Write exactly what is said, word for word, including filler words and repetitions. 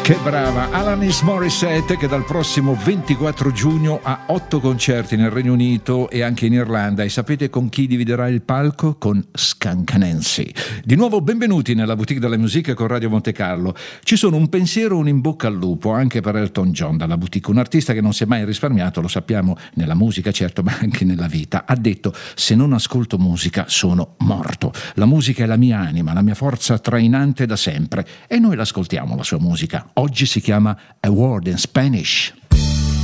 Che brava, Alanis Morissette, che dal prossimo ventiquattro giugno ha otto concerti nel Regno Unito e anche in Irlanda. E sapete con chi dividerà il palco? Con Skunk Nancy. Di nuovo benvenuti nella Boutique della Musica con Radio Monte Carlo. Ci sono un pensiero, un in bocca al lupo anche per Elton John dalla Boutique, un artista che non si è mai risparmiato, lo sappiamo, nella musica certo, ma anche nella vita. Ha detto: se non ascolto musica sono morto. La musica è la mia anima, la mia forza trainante da sempre, e noi l'ascoltiamo la sua musica. Oggi si chiama A Word in Spanish.